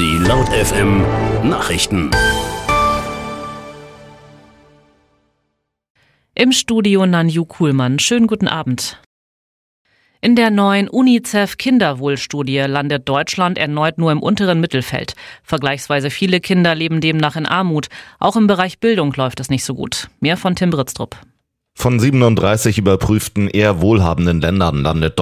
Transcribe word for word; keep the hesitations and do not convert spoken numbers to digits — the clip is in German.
Die Laut F M Nachrichten. Im Studio Nanju Kuhlmann. Schönen guten Abend. In der neuen UNICEF-Kinderwohlstudie landet Deutschland erneut nur im unteren Mittelfeld. Vergleichsweise viele Kinder leben demnach in Armut. Auch im Bereich Bildung läuft es nicht so gut. Mehr von Tim Britztrup. Von siebenunddreißig überprüften eher wohlhabenden Ländern landet